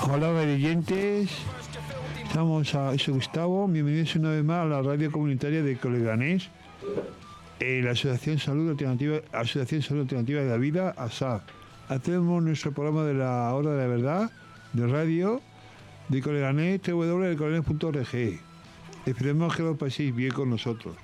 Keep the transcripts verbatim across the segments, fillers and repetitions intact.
Hola, oyentes. Estamos a soy Gustavo. Bienvenidos una vez más a la radio comunitaria de Coleganés, eh, la Asociación Salud Alternativa, Asociación Salud Alternativa de la Vida, A S A V. Hacemos nuestro programa de la Hora de la Verdad de radio de Coleganés, w w w punto coleganés punto org. Esperemos que lo paséis bien con nosotros.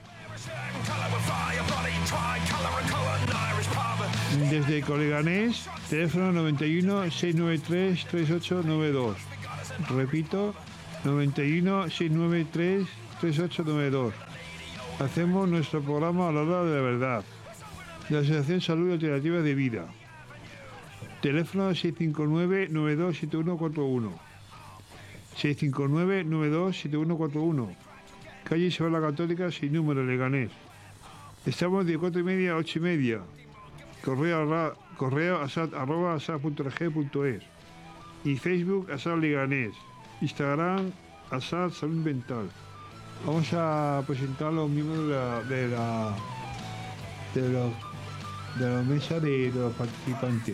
Desde Coleganés, teléfono noventa y uno, seiscientos noventa y tres, treinta y ocho noventa y dos. Repito, noventa y uno, seiscientos noventa y tres, treinta y ocho noventa y dos. Hacemos nuestro programa a la hora de la verdad, de la Asociación Salud Alternativa de Vida. Teléfono seis cinco nueve, nueve dos siete uno cuatro uno. seis cinco nueve, nueve dos siete uno cuatro uno. Calle Isabel la Católica, sin número, Leganés. Estamos de cuatro y media a ocho y media. Correo, correo asad, arroba asad punto org punto es. Y Facebook Asad Leganés. Instagram Asad Salud Mental. Vamos a presentar a los miembros de la de la, de los, de la mesa de los participantes.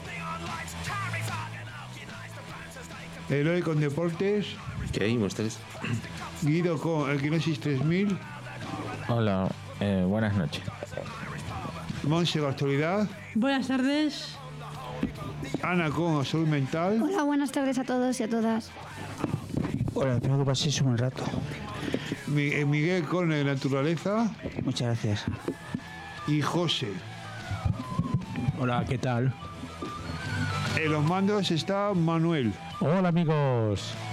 Eloy con Deportes. ¿Qué hay, ustedes? Guido con el Kinesis tres mil. Hola, eh, buenas noches. Monse con Actualidad. Buenas tardes. Ana con Salud Mental. Hola, buenas tardes a todos y a todas. Hola, espero que paséis un buen rato. Miguel con eh, Naturaleza. Muchas gracias. Y José. Hola, ¿qué tal? En los mandos está Manuel. Hola, amigos.